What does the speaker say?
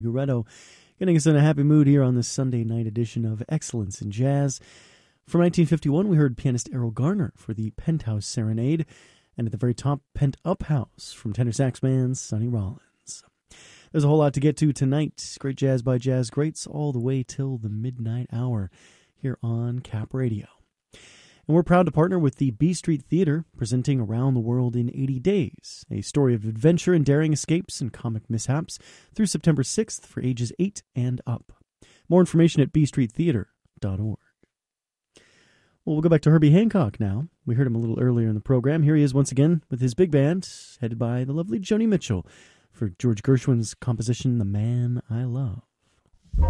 Guretto, getting us in a happy mood here on this Sunday night edition of Excellence in Jazz. From 1951, we heard pianist Errol Garner for the Penthouse Serenade, and at the very top, Pent Up House from tenor sax man Sonny Rollins. There's a whole lot to get to tonight. Great jazz by jazz greats all the way till the midnight hour here on Cap Radio. And we're proud to partner with the B Street Theater, presenting Around the World in 80 Days, a story of adventure and daring escapes and comic mishaps through September 6th for ages 8 and up. More information at bstreettheater.org. Well, we'll go back to Herbie Hancock now. We heard him a little earlier in the program. Here he is once again with his big band, headed by the lovely Joni Mitchell, for George Gershwin's composition, The Man I Love.